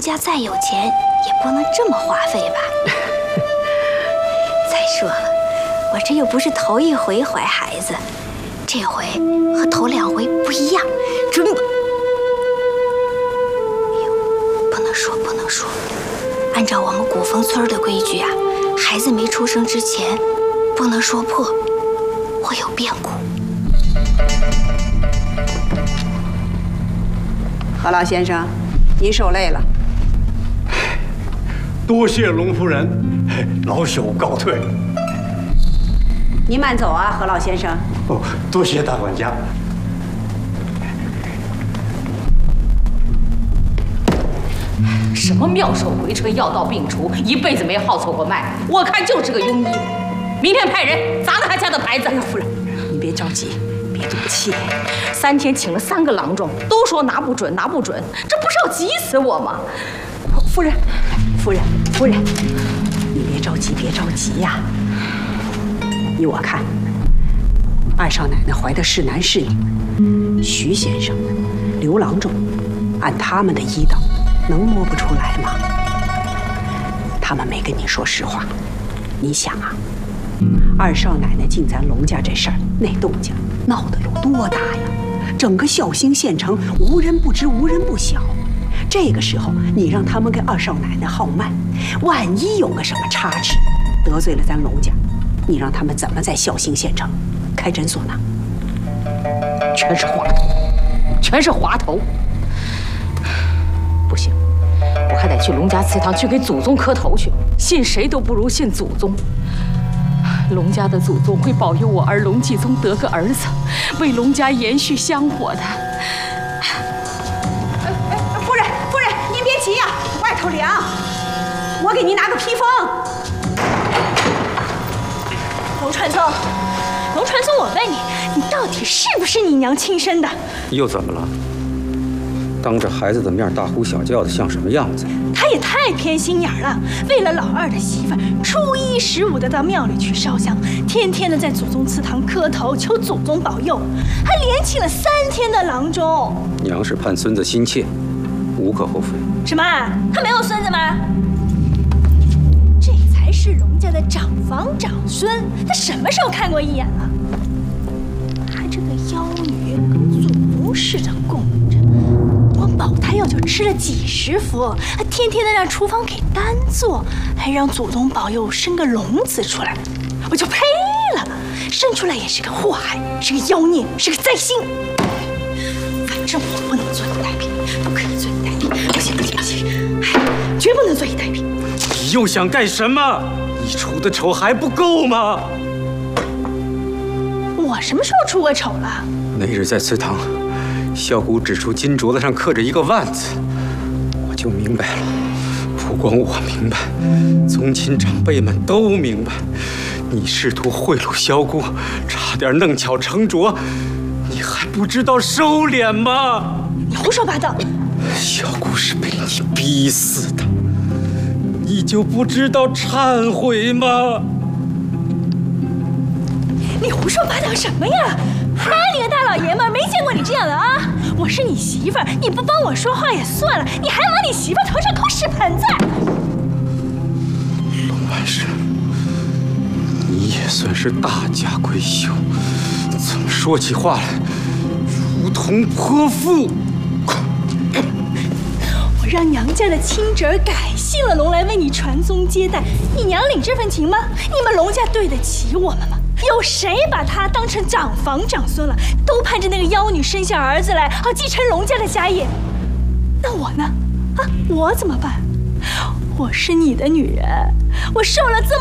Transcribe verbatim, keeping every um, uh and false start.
家再有钱，也不能这么花费吧？再说了，我这又不是头一回怀孩子，这回和头两回不一样，准不……哎呦，不能说，不能说。按照我们古风村的规矩啊，孩子没出生之前，不能说破，会有变故。 何老先生，您受累了。 多谢龙夫人，老朽告退。 您慢走啊，何老先生。 哦，多谢大管家。 什么妙手回春、药到病除，一辈子没好错过脉，我看就是个庸医。明天派人砸了他家的牌子。哎呀，夫人， 你别着急，别动气。 三天请了三个郎中，都说拿不准，拿不准，这不是要急死我吗？夫人， 夫人，夫人，你别着急，别着急呀。依我看，二少奶奶怀的是男是女，徐先生、刘郎中，按他们的医道，能摸不出来吗？他们没跟你说实话。你想啊，二少奶奶进咱龙家这事儿，那动静闹得有多大呀？整个孝兴县城无人不知，无人不晓。这个时候，你让他们给二少奶奶号脉，万一有个什么差池，得罪了咱龙家，你让他们怎么在孝兴县城开诊所呢？ 全是滑头，全是滑头。不行，我还得去龙家祠堂去给祖宗磕头去。信谁都不如信祖宗。龙家的祖宗会保佑我儿龙继宗得个儿子，为龙家延续香火的。 哎哎，夫人，夫人，您别急呀，外头凉，我给您拿个披风。 龙传宗，龙传宗，我问你，你到底是不是你娘亲生的？ 又怎么了？当着孩子的面大呼小叫的，像什么样子？ 他也太偏心眼了，为了老二的媳妇儿，初一十五的到庙里去烧香，天天的在祖宗祠堂磕头求祖宗保佑，还连请了三天的郎中。 娘是盼孙子心切，无可厚非。 什么？他没有孙子吗？这才是龙家的长房长孙，他什么时候看过一眼了？他这个妖女跟祖宗似的供着，光保胎药就吃了几十服，还天天的让厨房给单做，还让祖宗保佑生个龙子出来，我就呸了！生出来也是个祸害，是个妖孽，是个灾星。反正我不能坐以待毙，不可以坐以待毙，不行不行不行，哎，绝不能坐以待毙。 你又想干什么？你出的丑还不够吗？ 我什么时候出过丑了？ 那日在祠堂，孝姑指出金镯子上刻着一个万字，我就明白了。不光我明白，宗亲长辈们都明白。你试图贿赂孝姑，差点弄巧成拙，你还不知道收敛吗？ 你胡说八道！ 孝姑是被你逼死的，你就不知道忏悔吗？ 你胡说八道什么呀？哪里个大老爷们儿没见过你这样的啊！我是你媳妇儿，你不帮我说话也算了，你还往你媳妇儿头上扣屎盆子！ 龙万世，你也算是大家闺秀，怎么说起话来如同泼妇？ 我让娘家的亲侄儿改姓了龙来为你传宗接代，你娘领这份情吗？你们龙家对得起我们吗？有谁把他当成长房长孙了？都盼着那个妖女生下儿子来，好继承龙家的家业。那我呢？啊，我怎么办？我是你的女人，我受了这么